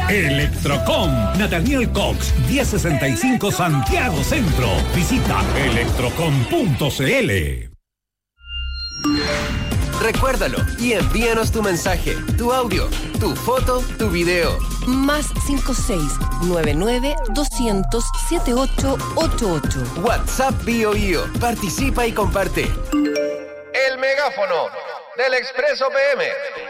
Electrocom, Nathaniel Cox, 1065 Santiago Centro. Visita electrocom.cl. Recuérdalo y envíanos tu mensaje, tu audio, tu foto, tu video. Más 56-99-200-7888. WhatsApp BioBio. Participa y comparte. El megáfono del Expreso PM.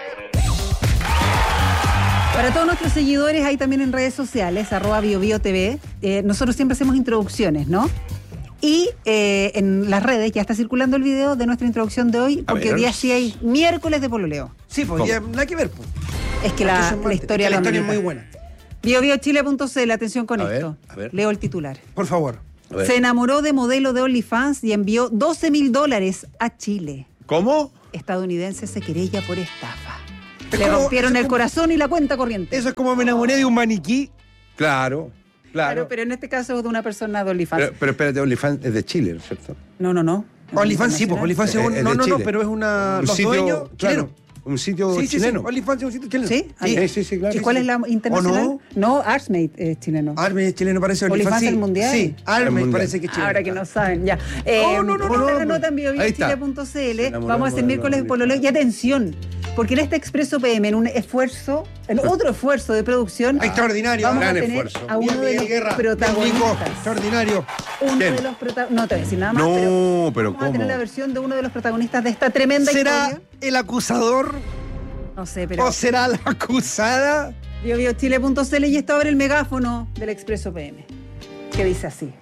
Para todos nuestros seguidores, hay también en redes sociales, @BioBioTV. Nosotros siempre hacemos introducciones, ¿no? Y en las redes ya está circulando el video de nuestra introducción de hoy, porque hoy día sí hay miércoles de pololeo. Sí, pues ya nada que ver, pues. Es que la historia es muy buena. BioBioChile.cl, atención con esto. A ver. Leo el titular. Por favor. Se enamoró de modelo de OnlyFans y envió $12,000 a Chile. ¿Cómo? Estadounidense se querella por estafa. Es Le como- rompieron eso el es como- corazón y la cuenta corriente. Eso es como me enamoré de un maniquí. Claro. Pero en este caso de una persona de OnlyFans. Pero espérate, OnlyFans es de Chile, ¿no es cierto? No. OnlyFans sí, pues OnlyFans es un... Es No, de no, Chile. pero es una... Un Los sitio, dueños claro, chilenos. un sitio Sí, chileno. OnlyFans es un sitio chileno. ¿Sí? Sí, claro. ¿Y cuál es la internacional? ¿O no, Artsmate es chileno. Arme es chileno, parece OnlyFans sí. el mundial. Sí, Arme El mundial. parece que es chileno. Ahora que no saben, ya. No, Pongan la nota en Ahí está. BioBioChile.cl. enamoró Vamos a hacer de miércoles de los pololeo. Y atención, porque en este Expreso PM, en otro esfuerzo de producción, Extraordinario. vamos a gran tener esfuerzo. a uno de Miguel los Guerra, protagonistas. Nico, extraordinario. Uno ¿Quién? de los protagonistas. No te voy a decir nada más. No, pero vamos a tener ¿cómo? la versión de uno de los protagonistas de esta tremenda ¿Será historia. el acusador No sé, pero. o será la acusada? BioBioChile.cl y esto abre el megáfono del Expreso PM, que dice así.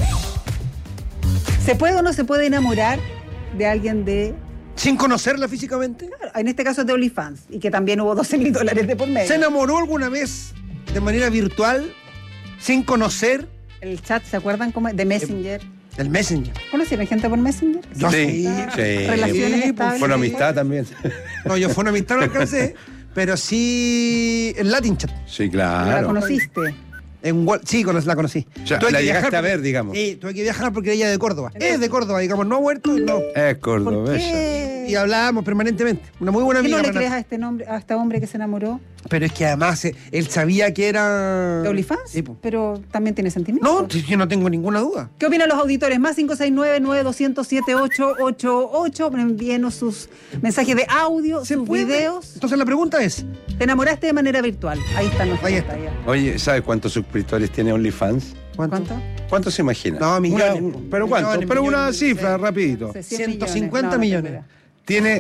¿Se puede o no se puede enamorar de alguien de, ¿Sin conocerla físicamente? en este caso de OnlyFans, y que también hubo $12,000 de por medio? ¿Se enamoró alguna vez de manera virtual, sin conocer El chat, ¿se acuerdan cómo es? De Messenger. el Messenger? ¿Conocieron gente por Messenger? Yo Sí. Relaciones Sí, estables. Con amistad también. No, yo fue una amistad, no alcancé, pero sí el Latin Chat. Sí, ¿La claro. conociste? Sí, la conocí. O sea, Tuve la que llegaste viajar a ver, porque- digamos. Sí, tuve que viajar porque ella es de Córdoba. Es de Córdoba, digamos, no ha muerto, no. Es ¿Por cordobesa. qué? Y hablábamos permanentemente. Una muy buena ¿Por qué amiga. no le Renata. crees a este nombre, a este hombre que se enamoró Pero es que además él sabía que era... de OnlyFans? Sí, po. Pero también tiene sentimientos. No, yo no tengo ninguna duda. ¿Qué opinan los auditores? Más 569-9207-888. Envíenos sus mensajes de audio, sus videos. Entonces la pregunta es... ¿Te enamoraste de manera virtual? Ahí está nuestra Ahí está. pantalla. Oye, ¿sabes cuántos suscriptores tiene OnlyFans? ¿Cuánto? ¿Cuánto se imagina? No, millones. ¿Pero cuánto? Millones, Pero una millones. cifra, rapidito. 150 millones. Tiene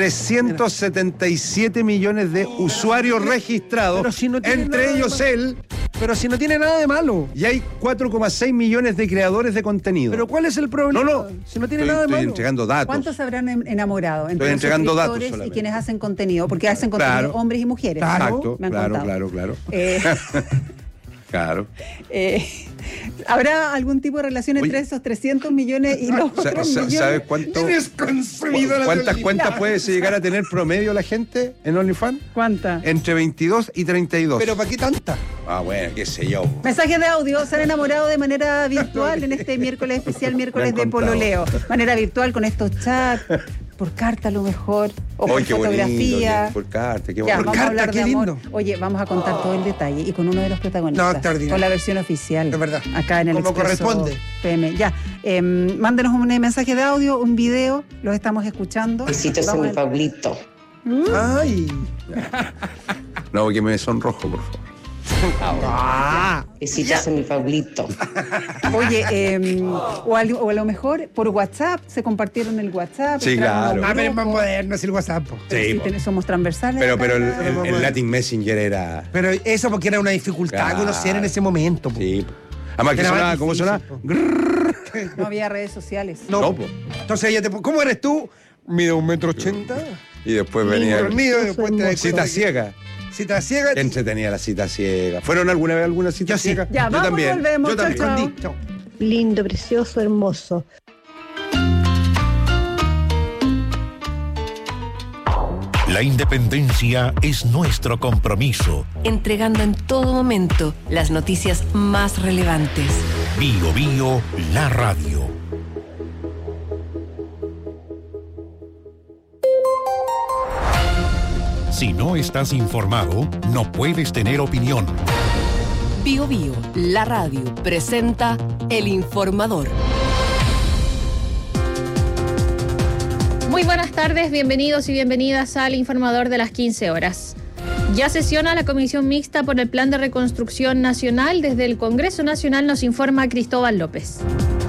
377 millones de usuarios registrados, Pero si no tiene entre nada de ellos malo. él, Pero si no tiene nada de malo. y hay 4,6 millones de creadores de contenido. Pero ¿cuál es el problema? No, Si no tiene estoy, nada de estoy malo. entregando datos. ¿Cuántos se habrán enamorado? Entre Estoy los entregando datos suscriptores y solamente. quienes hacen contenido, porque hacen contenido Claro. hombres y mujeres. Exacto, Me han claro, contado. claro. Eh, Claro. ¿Habrá algún tipo de relación entre Oye. esos 300 millones y los otros millones? ¿Sabes cuánto? ¿Cuántas cuentas puede llegar a tener promedio la gente en OnlyFans? ¿Cuántas? Entre 22 y 32. Pero ¿para qué tanta? Ah, bueno, qué sé yo. Mensajes de audio, se han enamorado de manera virtual en este miércoles especial, miércoles Me de han contado. pololeo. Manera virtual con estos chats, por carta a lo mejor, o por Ay, qué bonito, fotografía. por carta, qué Ya, bonito. vamos a carta, hablar qué de amor. lindo. Oye, vamos a contar todo el detalle y con uno de los protagonistas. No, extraordinario. Con la versión oficial. Es verdad. Acá en el Como Expreso corresponde. PM. Ya, mándenos un mensaje de audio, un video, los estamos escuchando. Besitos a Vamos mi a- Pablito. Ay. No, que me sonrojo, por favor. Besitos a mi Pablito. Oye, o a lo mejor por WhatsApp, se compartieron el WhatsApp. Sí, entraron a un claro. A ver, es grupo. más moderno, es el WhatsApp. Po. Sí, po. somos transversales. Pero acá. el Latin Messenger era... Pero eso porque era una dificultad Claro. conocer en ese momento. Po. Sí. Además que Era sonaba, más ¿cómo difícil, sonaba? po. No había redes sociales. No, po. Entonces ella te... ¿Cómo eres tú? Mide 1,80 m. Y después venía Dormido y después te cita ciega. Cita ciega. Qué entretenida la cita ciega. ¿Fueron alguna vez alguna cita Yo sí. ciega? Ya, Yo vamos, también. volvemos. Yo Chao, también. chao. Escondí. Chao. Lindo, precioso, hermoso. La independencia es nuestro compromiso. Entregando en todo momento las noticias más relevantes. Bio Bio, la radio. Si no estás informado, no puedes tener opinión. Bio Bio, la radio, presenta El Informador. Muy buenas tardes, bienvenidos y bienvenidas al Informador de las 15 horas. Ya sesiona la Comisión Mixta por el Plan de Reconstrucción Nacional. Desde el Congreso Nacional nos informa Cristóbal López.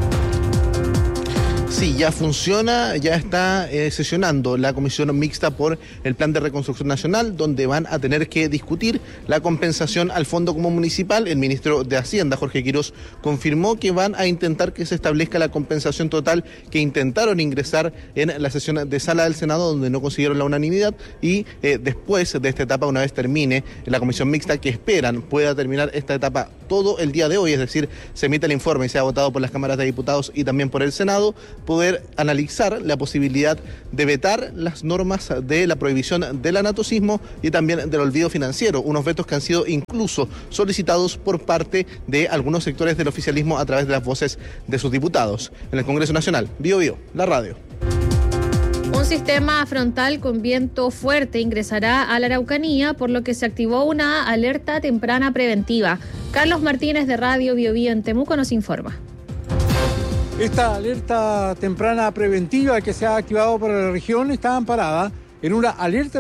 Sí, ya funciona, ya está sesionando la Comisión Mixta por el Plan de Reconstrucción Nacional, donde van a tener que discutir la compensación al Fondo Común Municipal. El ministro de Hacienda, Jorge Quirós, confirmó que van a intentar que se establezca la compensación total que intentaron ingresar en la sesión de sala del Senado, donde no consiguieron la unanimidad, y después de esta etapa, una vez termine la Comisión Mixta, que esperan pueda terminar esta etapa todo el día de hoy, es decir, se emite el informe y sea votado por las cámaras de diputados y también por el Senado, poder analizar la posibilidad de vetar las normas de la prohibición del anatocismo y también del olvido financiero, unos vetos que han sido incluso solicitados por parte de algunos sectores del oficialismo a través de las voces de sus diputados. En el Congreso Nacional, Bio Bio, la radio. Un sistema frontal con viento fuerte ingresará a la Araucanía, por lo que se activó una alerta temprana preventiva. Carlos Martínez de Radio Bio Bio en Temuco nos informa. Esta alerta temprana preventiva que se ha activado para la región está amparada en una alerta